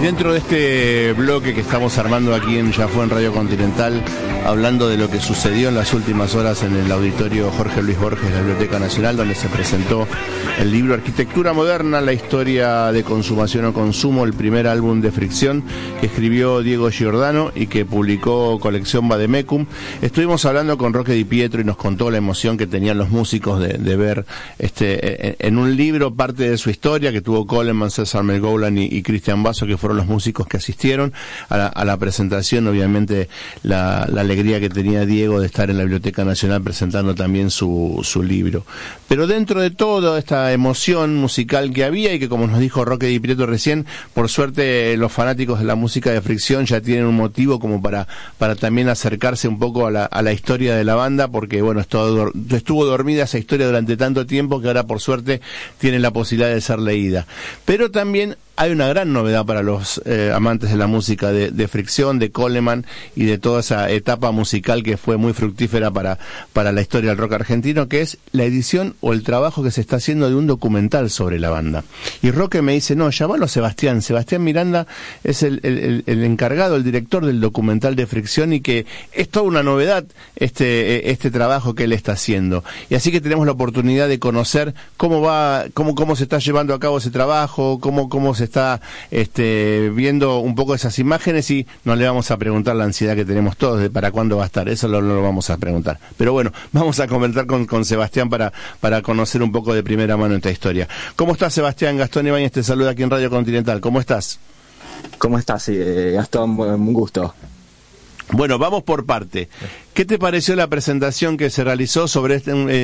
dentro de este bloque que estamos armando aquí en Ya Fue en Radio Continental, hablando de lo que sucedió en las últimas horas en el auditorio Jorge Luis Borges de la Biblioteca Nacional, donde se presentó el libro Arquitectura Moderna, la historia de consumación o consumo, el primer álbum de Fricción que escribió Diego Giordano y que publicó Colección Vademecum. Estuvimos hablando con Roque Di Pietro y nos contó la emoción que tenían los músicos de ver en un libro parte de su historia, que tuvo Coleman, César Melgolan y Cristian Basso, que fueron los músicos que asistieron a la presentación. Obviamente la alegría que tenía Diego de estar en la Biblioteca Nacional presentando también su libro. Pero dentro de toda esta emoción musical que había, y que, como nos dijo Roque Di Pietro recién, por suerte los fanáticos de la música de Fricción ya tienen un motivo como para también acercarse un poco a la historia de la banda, porque bueno, estuvo dormida esa historia durante tanto tiempo que ahora por suerte tiene la posibilidad de ser leída. Pero también hay una gran novedad para los amantes de la música de Fricción, de Coleman y de toda esa etapa musical que fue muy fructífera para la historia del rock argentino, que es la edición o el trabajo que se está haciendo de un documental sobre la banda. Y Roque me dice, no, llamalo a Sebastián. Sebastián Miranda es el encargado, el director del documental de Fricción, y que es toda una novedad este trabajo que él está haciendo. Y así que tenemos la oportunidad de conocer cómo se está llevando a cabo ese trabajo, cómo se está viendo un poco esas imágenes, y no le vamos a preguntar la ansiedad que tenemos todos de para cuándo va a estar, eso no lo vamos a preguntar. Pero bueno, vamos a comentar con Sebastián para conocer un poco de primera mano esta historia. ¿Cómo estás, Sebastián? Gastón Ibáñez te saluda aquí en Radio Continental. ¿Cómo estás? ¿Cómo estás, Gastón? Un gusto. Bueno, vamos por parte. ¿Qué te pareció la presentación que se realizó sobre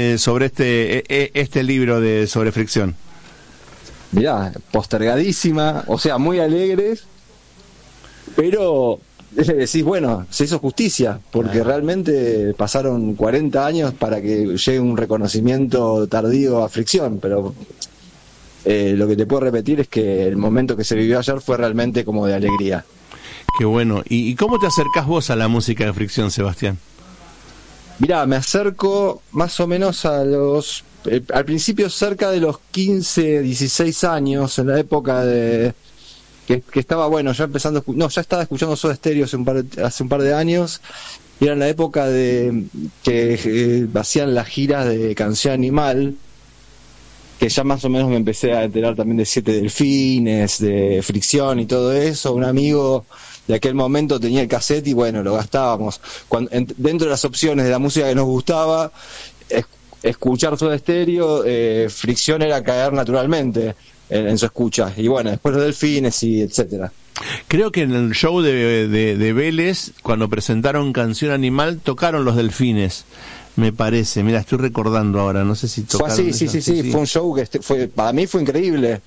este libro sobre Fricción? Mirá, postergadísima, o sea, muy alegres, pero decís, bueno, se hizo justicia, porque realmente pasaron 40 años para que llegue un reconocimiento tardío a Fricción, pero lo que te puedo repetir es que el momento que se vivió ayer fue realmente como de alegría. Qué bueno. ¿Y cómo te acercás vos a la música de Fricción, Sebastián? Mirá, me acerco más o menos al principio cerca de los 15, 16 años, en la época de que estaba, bueno, ya estaba escuchando Soda Stereo hace un par de años, y era en la época de que hacían las giras de Canción Animal, que ya más o menos me empecé a enterar también de Siete Delfines, de Fricción y todo eso. Un amigo de aquel momento tenía el cassette y bueno, lo gastábamos. Dentro de las opciones de la música que nos gustaba, escuchar Soda Stereo, Fricción era caer naturalmente en su escucha. Y bueno, después los Delfines y etcétera. Creo que en el show de Vélez, cuando presentaron Canción Animal, tocaron los Delfines, me parece. Mira, estoy recordando ahora, no sé si tocaron. Fue así, sí, fue un show que para mí fue increíble.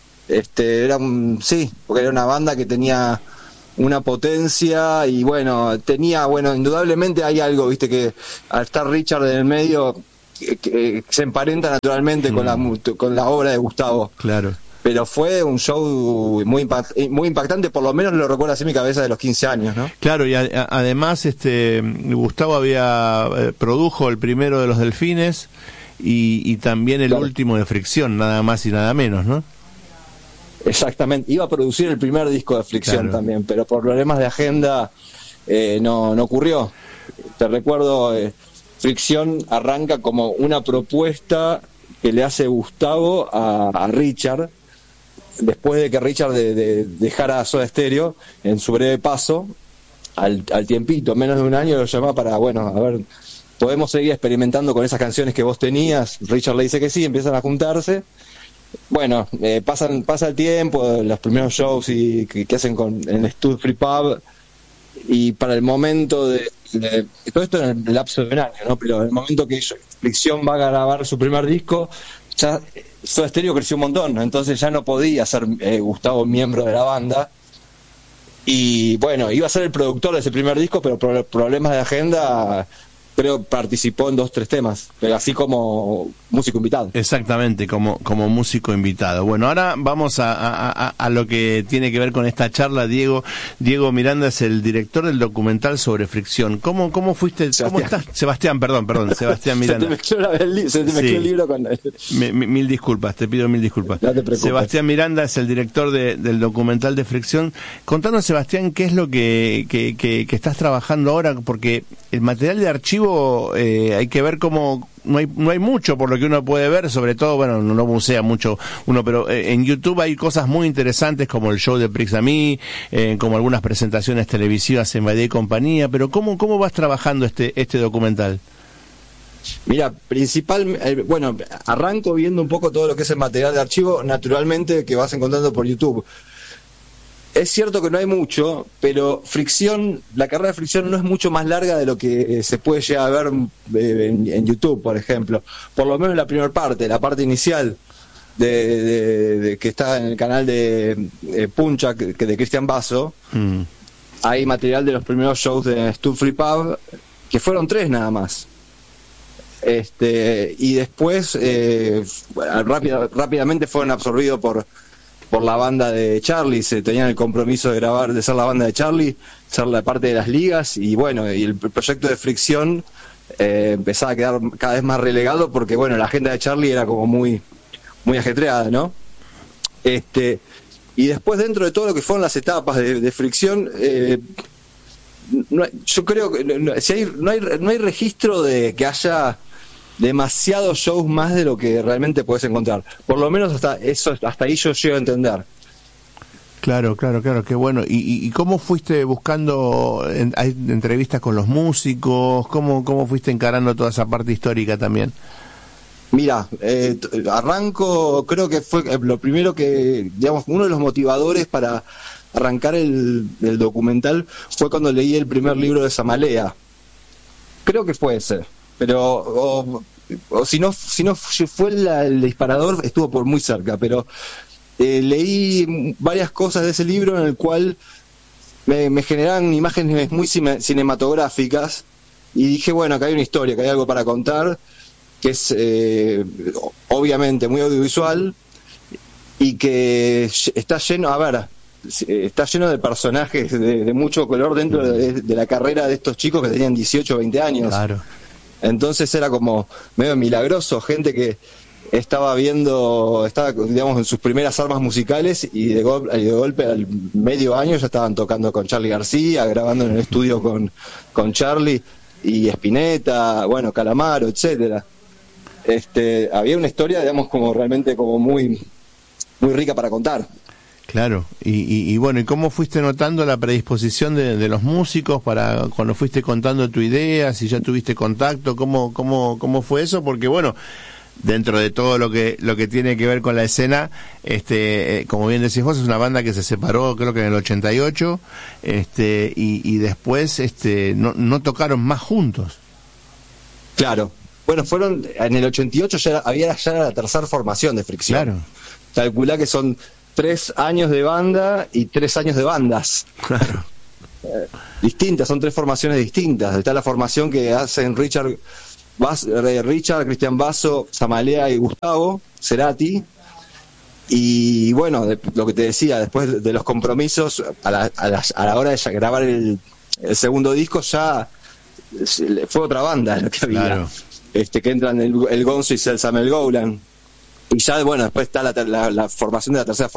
Porque era una banda que tenía una potencia y bueno, indudablemente hay algo, viste, que al estar Richard en el medio que se emparenta naturalmente con la obra de Gustavo. Claro. Pero fue un show muy impactante, por lo menos lo recuerdo así en mi cabeza de los 15 años, ¿no? Claro, y además Gustavo produjo el primero de los Delfines y también el último de Fricción, nada más y nada menos, ¿no? Exactamente, iba a producir el primer disco de Fricción también, pero por problemas de agenda no ocurrió. Te recuerdo, Fricción arranca como una propuesta que le hace Gustavo a Richard, después de que Richard dejara Soda Stereo en su breve paso, al tiempito, menos de un año, lo llama para, bueno, a ver, ¿podemos seguir experimentando con esas canciones que vos tenías? Richard le dice que sí, empiezan a juntarse. Bueno, pasa el tiempo, los primeros shows que hacen en el Stud Free Pub, y para el momento de todo esto en el lapso de un año, ¿no? Pero en el momento que Fricción va a grabar su primer disco, ya Soda Stereo creció un montón, ¿no? Entonces ya no podía ser Gustavo miembro de la banda, y bueno, iba a ser el productor de ese primer disco, pero por problemas de agenda pero participó en 2-3 temas, pero así como músico invitado. Exactamente, como músico invitado. Bueno, ahora vamos a lo que tiene que ver con esta charla. Diego Miranda es el director del documental sobre Fricción. ¿Cómo fuiste? Sebastián. ¿Cómo estás? Sebastián Miranda. Se te mezcló el libro con... Mil disculpas, te pido mil disculpas. No te preocupes. Sebastián Miranda es el director del documental de Fricción. Contanos, Sebastián, ¿qué es lo que estás trabajando ahora? Porque el material de archivo hay que ver cómo no hay mucho por lo que uno puede ver, sobre todo, bueno, no musea mucho uno, pero en YouTube hay cosas muy interesantes como el show de Prix Ami, como algunas presentaciones televisivas en Badía y compañía, pero ¿cómo vas trabajando este documental? Mira, bueno, arranco viendo un poco todo lo que es el material de archivo, naturalmente, que vas encontrando por YouTube. Es cierto que no hay mucho, pero Fricción, la carrera de Fricción no es mucho más larga de lo que se puede llegar a ver en YouTube, por ejemplo. Por lo menos la primera parte, la parte inicial de que está en el canal de Puncha, de Cristian Basso. Hay material de los primeros shows de Stu Free Pub, que fueron 3 nada más. Y después rápidamente fueron absorbidos por la banda de Charlie. Se tenían el compromiso de ser la banda de Charlie, ser la parte de las ligas, y bueno, y el proyecto de Fricción empezaba a quedar cada vez más relegado porque bueno, la agenda de Charlie era como muy ajetreada, ¿no? Y después, dentro de todo lo que fueron las etapas de Fricción, yo creo que no hay registro de que haya demasiados shows más de lo que realmente puedes encontrar. Por lo menos hasta ahí yo llego a entender. Claro, qué bueno. ¿Y cómo fuiste buscando hay entrevistas con los músicos? ¿Cómo fuiste encarando toda esa parte histórica también? Mira, arranco, creo que fue lo primero que, digamos, uno de los motivadores para arrancar el documental fue cuando leí el primer libro de Samalea. Creo que fue ese. Pero o si no fue el disparador, estuvo por muy cerca, pero leí varias cosas de ese libro en el cual me generaban imágenes muy cinematográficas, y dije, bueno, acá hay una historia, que hay algo para contar, que es obviamente muy audiovisual y que está lleno de personajes de mucho color dentro de la carrera de estos chicos que tenían 18 o 20 años. Claro. Entonces era como medio milagroso, gente que estaba digamos, en sus primeras armas musicales, y de golpe al medio año ya estaban tocando con Charly García, grabando en el estudio con Charly y Spinetta, bueno, Calamaro, etcétera. Había una historia, digamos, como realmente como muy rica para contar. Claro, y bueno, ¿y cómo fuiste notando la predisposición de los músicos para cuando fuiste contando tu idea, si ya tuviste contacto, cómo fue eso? Porque bueno, dentro de todo lo que tiene que ver con la escena, como bien decís vos, es una banda que se separó creo que en el 88, y después no tocaron más juntos. Claro. Bueno, fueron en el 88 ya era la tercera formación de Fricción. Claro. Calculá que son 3 años de banda y 3 años de bandas. Claro. Distintas, son 3 formaciones distintas. Está la formación que hacen Richard, Cristian Basso, Samalea y Gustavo Cerati. Y bueno, lo que te decía, después de los compromisos, a la hora de grabar el segundo disco, ya fue otra banda lo que había. Claro. Que entran el Gonzo y el Samuel Gowland. Y ya, bueno, después está la formación de la tercera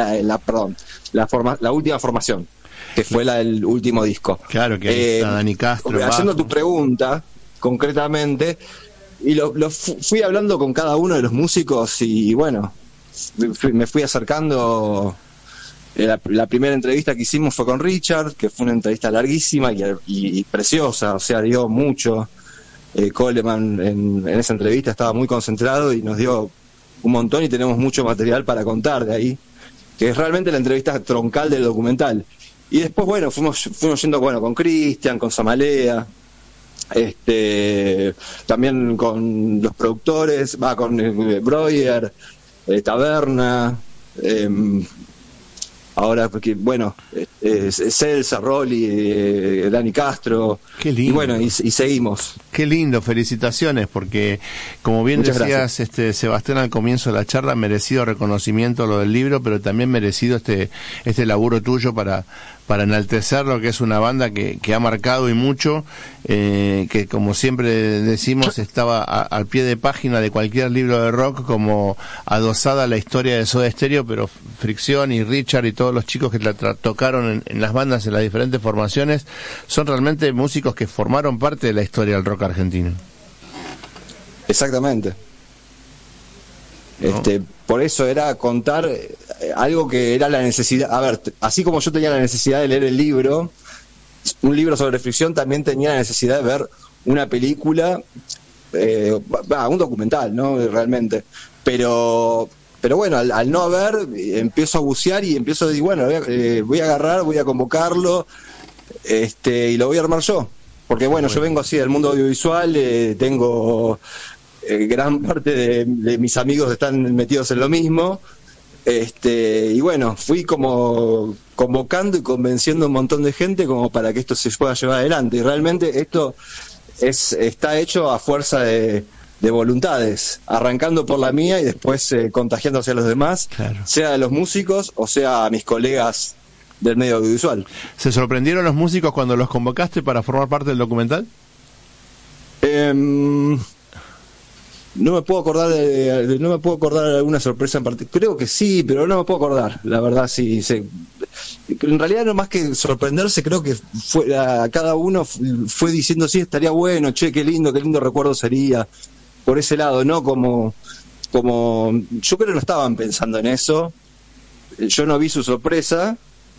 la última formación, que fue la del último disco. Claro, que está Dani Castro. Haciendo tu pregunta, concretamente, y fui hablando con cada uno de los músicos, y bueno, me fui acercando. La primera entrevista que hicimos fue con Richard, que fue una entrevista larguísima y preciosa, o sea, dio mucho. Coleman en esa entrevista estaba muy concentrado y nos dio un montón, y tenemos mucho material para contar de ahí, que es realmente la entrevista troncal del documental. Y después, bueno, fuimos yendo, bueno, con Cristian, con Samalea, también con los productores, con Breuer, Taberna, ahora, porque bueno, Celsa, Rolly, Dani Castro, qué lindo. Y bueno, y seguimos. Qué lindo, felicitaciones, porque como bien Muchas decías, Sebastián, al comienzo de la charla, merecido reconocimiento lo del libro, pero también merecido este laburo tuyo para enaltecer lo que es una banda que ha marcado y mucho, que como siempre decimos estaba al pie de página de cualquier libro de rock, como adosada a la historia de Soda Stereo, pero Fricción y Richard y todos los chicos que la tocaron en las bandas, en las diferentes formaciones, son realmente músicos que formaron parte de la historia del rock argentino. Exactamente. ¿No? Por eso era contar algo que era la necesidad. A ver, así como yo tenía la necesidad de leer el libro, un libro sobre Fricción, también tenía la necesidad de ver una película, un documental, ¿no? Realmente. Pero bueno, al no haber, empiezo a bucear y empiezo a decir, bueno, voy a agarrar, voy a convocarlo, y lo voy a armar yo. Porque bueno, yo vengo así del mundo audiovisual, tengo gran parte de mis amigos están metidos en lo mismo, y bueno, fui como convocando y convenciendo a un montón de gente como para que esto se pueda llevar adelante. Y realmente esto está hecho a fuerza de voluntades, arrancando por la mía y después contagiándose a los demás, claro, sea de los músicos o sea a mis colegas del medio audiovisual. ¿Se sorprendieron los músicos cuando los convocaste para formar parte del documental? No me puedo acordar de alguna sorpresa en particular. Creo que sí, pero no me puedo acordar. La verdad, sí. En realidad, no más que sorprenderse, creo que cada uno fue diciendo, sí, estaría bueno, che, qué lindo recuerdo sería. Por ese lado, ¿no? Como yo creo que no estaban pensando en eso. Yo no vi su sorpresa.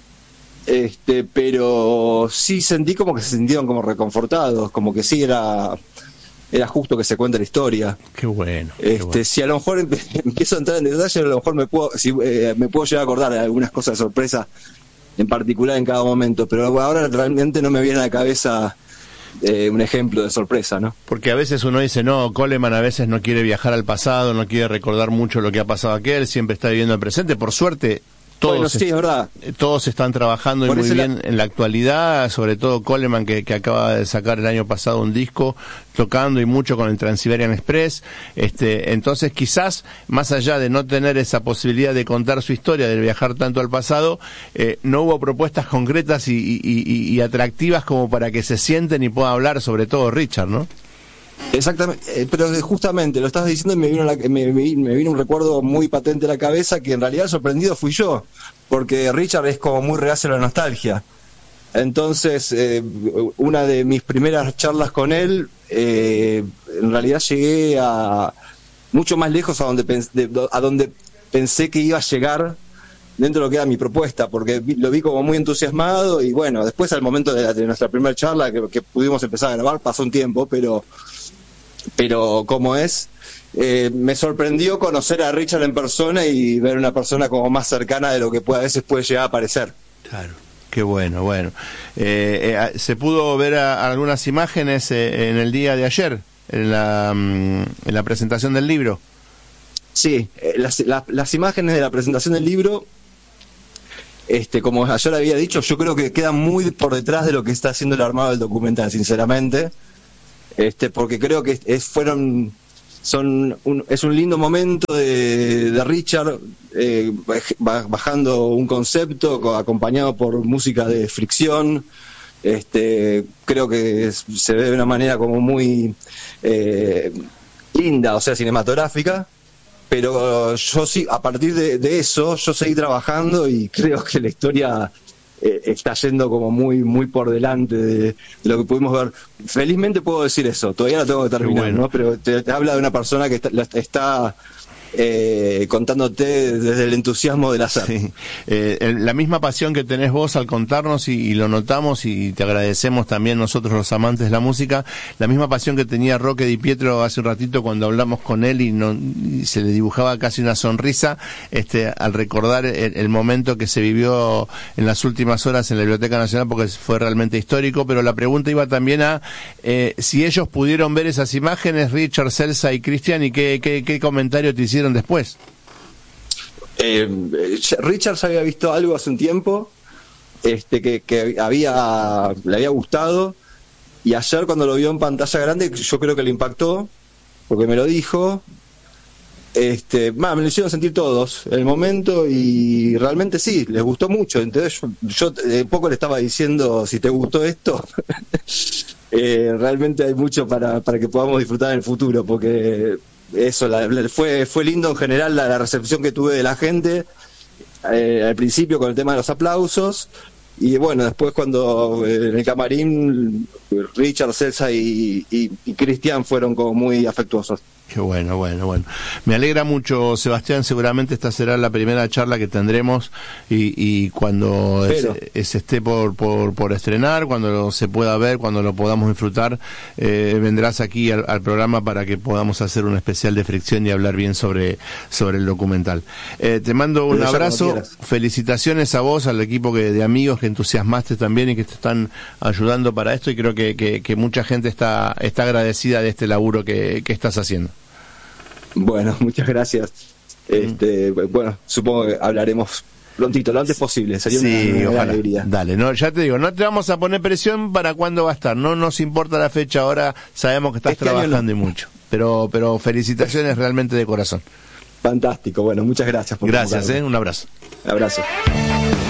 Pero sí sentí como que se sintieron como reconfortados, como que sí era justo que se cuente la historia. Qué bueno. Qué bueno. Si a lo mejor empiezo a entrar en detalle, a lo mejor me puedo llegar a acordar de algunas cosas de sorpresa en particular en cada momento, pero ahora realmente no me viene a la cabeza un ejemplo de sorpresa, ¿no? Porque a veces uno dice, no, Coleman a veces no quiere viajar al pasado, no quiere recordar mucho lo que ha pasado aquel, siempre está viviendo el presente. Por suerte, todos, sí, es verdad. Todos están trabajando muy bien en la actualidad, sobre todo Coleman que acaba de sacar el año pasado un disco tocando y mucho con el Trans-Siberian Express. Entonces quizás, más allá de no tener esa posibilidad de contar su historia, de viajar tanto al pasado, no hubo propuestas concretas y atractivas como para que se sienten y puedan hablar, sobre todo Richard, ¿no? Exactamente, pero justamente lo estás diciendo y me vino un recuerdo muy patente a la cabeza, que en realidad el sorprendido fui yo, porque Richard es como muy reacio a la nostalgia. Entonces, una de mis primeras charlas con él, en realidad llegué mucho más lejos a donde pensé que iba a llegar dentro de lo que era mi propuesta, porque lo vi como muy entusiasmado. Y bueno, después al momento de nuestra primera charla que pudimos empezar a grabar, pasó un tiempo, pero como me sorprendió conocer a Richard en persona y ver una persona como más cercana de lo que a veces puede llegar a parecer. Claro, qué bueno. ¿Se pudo ver algunas imágenes en el día de ayer, en la presentación del libro? Sí, las imágenes de la presentación del libro, como ayer había dicho, yo creo que quedan muy por detrás de lo que está haciendo el armado del documental, sinceramente. Porque creo que es un lindo momento de Richard bajando un concepto acompañado por música de Fricción. Creo que se ve de una manera como muy linda, o sea, cinematográfica, pero yo sí, a partir de eso, yo seguí trabajando y creo que la historia está yendo como muy muy por delante de lo que pudimos ver. Felizmente puedo decir eso, todavía la tengo que terminar, bueno, ¿no? Pero te habla de una persona que está contándote desde el entusiasmo del hacer. Sí. La misma pasión que tenés vos al contarnos y lo notamos, y te agradecemos también nosotros los amantes de la música, la misma pasión que tenía Roque Di Pietro hace un ratito cuando hablamos con él y se le dibujaba casi una sonrisa al recordar el momento que se vivió en las últimas horas en la Biblioteca Nacional, porque fue realmente histórico. Pero la pregunta iba también a si ellos pudieron ver esas imágenes, Richard, Celsa y Cristian, y qué comentario te hicieron después. Richards había visto algo hace un tiempo, que le había gustado, y ayer cuando lo vio en pantalla grande, yo creo que le impactó, porque me lo dijo. Me lo hicieron sentir todos en el momento, y realmente sí, les gustó mucho. Entonces yo poco le estaba diciendo, si te gustó esto, realmente hay mucho para que podamos disfrutar en el futuro, porque eso fue lindo en general la recepción que tuve de la gente al principio con el tema de los aplausos, y bueno, después cuando en el camarín Richard, Celsa y Cristian fueron como muy afectuosos. Qué bueno. Me alegra mucho, Sebastián. Seguramente esta será la primera charla que tendremos, y cuando se esté por estrenar, cuando se pueda ver, cuando lo podamos disfrutar, vendrás aquí al programa para que podamos hacer un especial de Fricción y hablar bien sobre el documental. Te mando un abrazo, felicitaciones a vos, al equipo de amigos que entusiasmaste también y que te están ayudando para esto, y creo que mucha gente está agradecida de este laburo que estás haciendo. Bueno, muchas gracias. Bueno, supongo que hablaremos prontito, lo antes posible. Sería una alegría. Dale, ya te digo, no te vamos a poner presión para cuándo va a estar. No nos importa la fecha ahora, sabemos que estás trabajando y mucho. Pero felicitaciones realmente de corazón. Fantástico, bueno, muchas gracias. Gracias, un abrazo. Abrazo.